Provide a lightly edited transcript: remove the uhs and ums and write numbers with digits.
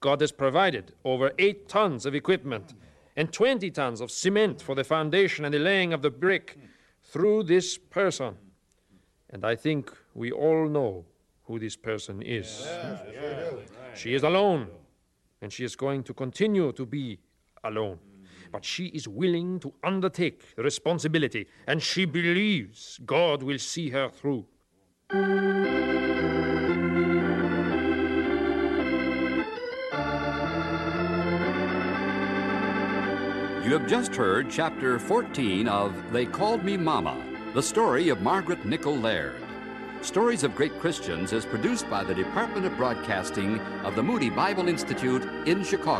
God has provided over 8 tons of equipment and 20 tons of cement for the foundation and the laying of the brick through this person. And I think we all know who this person is. She is alone, and she is going to continue to be alone. But she is willing to undertake the responsibility, and she believes God will see her through. You have just heard Chapter 14 of They Called Me Mama, the story of Margaret Nichol Laird. Stories of Great Christians is produced by the Department of Broadcasting of the Moody Bible Institute in Chicago.